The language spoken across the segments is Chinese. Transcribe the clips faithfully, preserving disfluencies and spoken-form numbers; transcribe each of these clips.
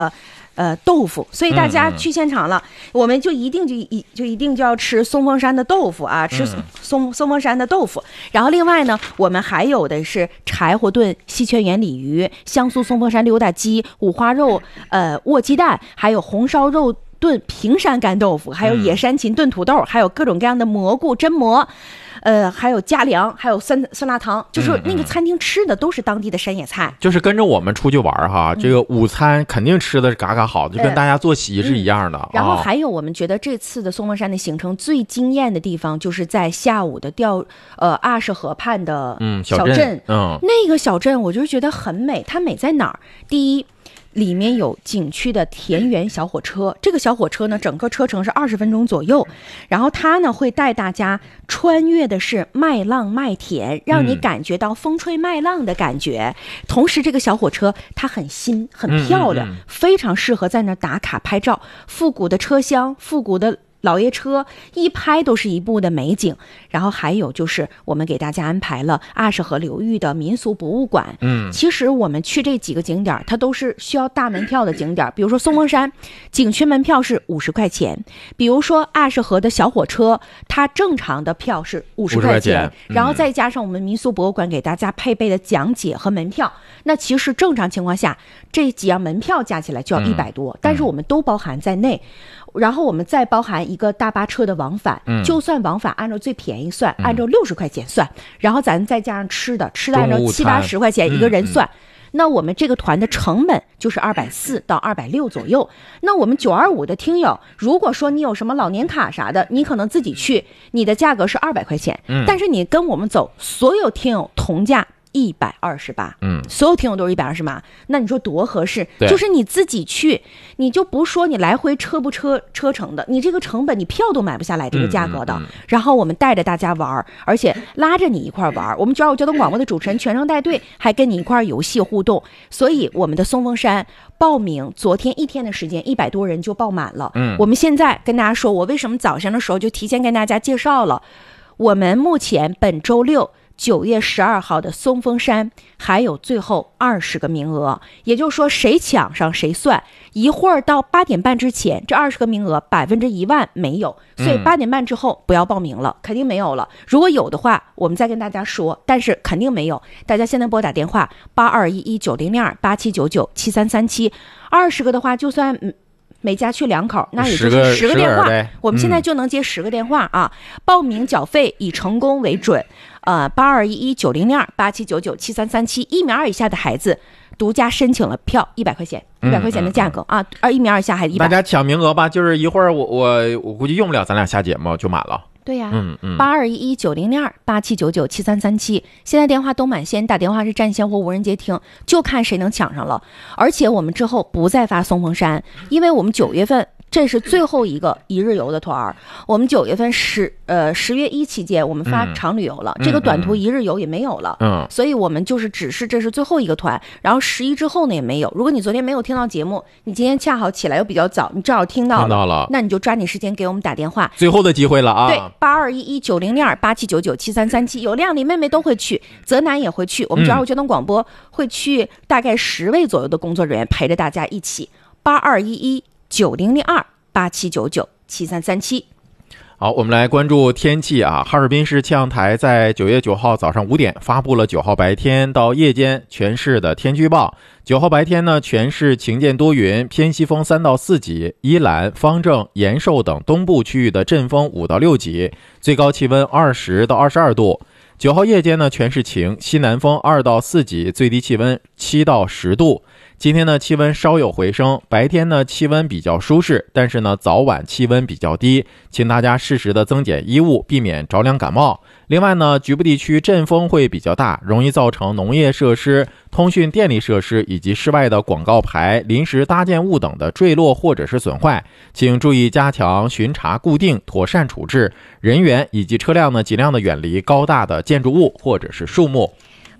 呃呃豆腐，所以大家去现场了，嗯、我们就一定就一就一定就要吃松凤山的豆腐啊，吃松松松凤山的豆腐。然后另外呢，我们还有的是柴火炖西泉眼鲤鱼、香酥松凤山溜达鸡、五花肉呃卧鸡蛋，还有红烧肉炖平山干豆腐，还有野山芹炖土豆，嗯、还有各种各样的蘑菇榛蘑。呃，还有家粮，还有酸酸辣汤，就是那个餐厅吃的都是当地的山野菜。 嗯、就是跟着我们出去玩哈，嗯、这个午餐肯定吃的是嘎嘎好，就跟大家做席是一样的。 嗯、然后还有，我们觉得这次的松凤山的行程最惊艳的地方，就是在下午的钓呃阿什河畔的小镇， 嗯， 那个小镇我就是觉得很美。它美在哪儿？第一，里面有景区的田园小火车，这个小火车呢，整个车程是二十分钟左右，然后它呢会带大家穿越的是麦浪麦田，让你感觉到风吹麦浪的感觉。嗯、同时，这个小火车它很新、很漂亮，嗯嗯嗯非常适合在那打卡拍照。复古的车厢，复古的老爷车，一拍都是一部的美景。然后还有就是我们给大家安排了阿什河流域的民俗博物馆。嗯，其实我们去这几个景点它都是需要大门票的景点，比如说松凤山景区门票是五十块钱，比如说阿什河的小火车它正常的票是五十块钱，嗯、然后再加上我们民俗博物馆给大家配备的讲解和门票，那其实正常情况下这几样门票加起来就要一百多，嗯、但是我们都包含在内。然后我们再包含一个大巴车的往返，嗯、就算往返按照最便宜算，嗯、按照六十块钱算，然后咱再加上吃的，吃的按照七八十块钱一个人算，嗯嗯、那我们这个团的成本就是二百四到二百六左右。那我们九二五的听友，如果说你有什么老年卡啥的，你可能自己去，你的价格是二百块钱，嗯、但是你跟我们走，所有听友同价。一百二十八，嗯，所有听友都是一百二十八，那你说多合适？就是你自己去，你就不说你来回车不车车程的，你这个成本你票都买不下来这个价格的。嗯嗯嗯、然后我们带着大家玩，而且拉着你一块玩。我们九二五交通广播的主持人全程带队，还跟你一块游戏互动。所以我们的松凤山报名，昨天一天的时间，一百多人就报满了。嗯，我们现在跟大家说，我为什么早上的时候就提前跟大家介绍了，我们目前本周六。九月十二号的松凤山还有最后二十个名额，也就是说谁抢上谁算。一会儿到八点半之前，这二十个名额百分之一万没有，所以八点半之后不要报名了，嗯、肯定没有了。如果有的话，我们再跟大家说，但是肯定没有。大家现在拨打电话八二一一九零零二八七九九七三三七，二十个的话，就算嗯。每家去两口，那也就是十个电话，我们现在就能接十个电话啊！嗯、报名缴费以成功为准，呃，八二一一九零零二八七九九七三三七，一米二以下的孩子独家申请了票，一百块钱，一百块钱的价格、嗯、啊，而一米二以下还一百。 大家抢名额吧，就是一会儿我我我估计用不了，咱俩下节目就满了。 对呀、啊，嗯嗯，八二一一九零零二八七九九七三三七，现在电话都满线，打电话是占线或无人接听，就看谁能抢上了。而且我们之后不再发松凤山，因为我们九月份这是最后一个一日游的团儿，我们九月份十呃十月一期间我们发长旅游了，嗯、这个短途一日游也没有了，嗯，所以我们就是只是这是最后一个团，然后十一之后呢也没有。如果你昨天没有听到节目，你今天恰好起来又比较早，你正好听到了， 听到了， 那你就抓紧时间给我们打电话， 最后的机会了啊！ 对。八二一一九零零二八七九九七三三七，有靓丽妹妹都会去，泽南也会去，我们九二五交通广播会去，大概十位左右的工作人员陪着大家一起。八二一一九零零二八七九九七三三七。 好，我们来关注天气啊。哈尔滨市气象台在九月九号早上五点发布了九号白天到夜间全市的天气预报。九号白天呢，全市晴间多云，偏西风三到四级，宜兰、方正、延寿等东部区域的阵风五到六级，最高气温二十到二十二度。九号夜间呢，全市晴，西南风二到四级，最低气温七到十度。今天呢，气温稍有回升，白天呢气温比较舒适，但是呢早晚气温比较低，请大家适时的增减衣物，避免着凉感冒。另外呢，局部地区阵风会比较大，容易造成农业设施、通讯电力设施以及室外的广告牌、临时搭建物等的坠落或者是损坏，请注意加强巡查固定，妥善处置，人员以及车辆呢尽量的远离高大的建筑物或者是树木。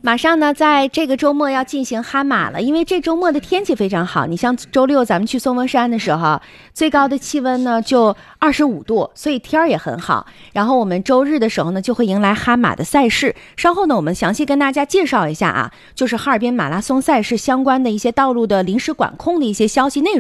马上呢，在这个周末要进行哈马了，因为这周末的天气非常好。你像周六咱们去松峰山的时候，最高的气温呢就二十五度，所以天儿也很好。然后我们周日的时候呢，就会迎来哈马的赛事。稍后呢，我们详细跟大家介绍一下啊，就是哈尔滨马拉松赛事相关的一些道路的临时管控的一些消息内容。